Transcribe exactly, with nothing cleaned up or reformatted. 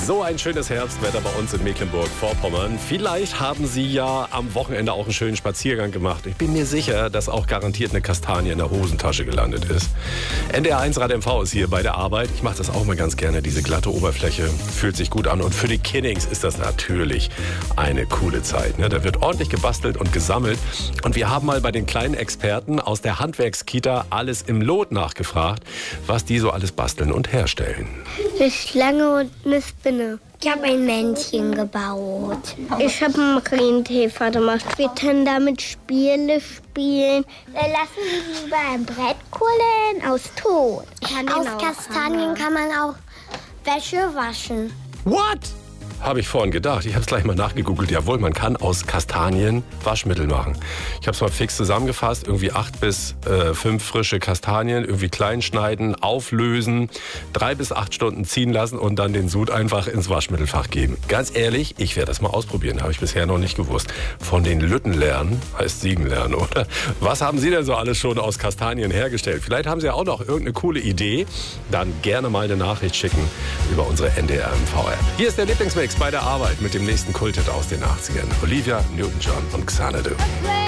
So ein schönes Herbstwetter bei uns in Mecklenburg-Vorpommern. Vielleicht haben Sie ja am Wochenende auch einen schönen Spaziergang gemacht. Ich bin mir sicher, dass auch garantiert eine Kastanie in der Hosentasche gelandet ist. N D R eins Rad M V ist hier bei der Arbeit. Ich mache das auch mal ganz gerne, diese glatte Oberfläche. Fühlt sich gut an. Und für die Kiddings ist das natürlich eine coole Zeit. Ne? Da wird ordentlich gebastelt und gesammelt. Und wir haben mal bei den kleinen Experten aus der Handwerkskita Alles im Lot nachgefragt, was die so alles basteln und herstellen. Eine Schlange und eine Spinne. Ich habe ein Männchen gebaut. Ich habe einen Marienkäfer gemacht. Wir können damit Spiele spielen. Dann lassen wir lieber ein Brett kohlen aus Ton. Aus Kastanien kann man auch Wäsche waschen. What? Habe ich vorhin gedacht. Ich habe es gleich mal nachgegoogelt. Jawohl, man kann aus Kastanien Waschmittel machen. Ich habe es mal fix zusammengefasst. Irgendwie acht bis äh, fünf frische Kastanien, irgendwie klein schneiden, auflösen, drei bis acht Stunden ziehen lassen und dann den Sud einfach ins Waschmittelfach geben. Ganz ehrlich, ich werde das mal ausprobieren. Habe ich bisher noch nicht gewusst. Von den Lütten lernen heißt Siegen lernen, oder? Was haben Sie denn so alles schon aus Kastanien hergestellt? Vielleicht haben Sie ja auch noch irgendeine coole Idee. Dann gerne mal eine Nachricht schicken über unsere N D R M V-App. Hier ist der Lieblingsmix bei der Arbeit mit dem nächsten Kulthit aus den achtzigern. Olivia Newton-John und Xanadu.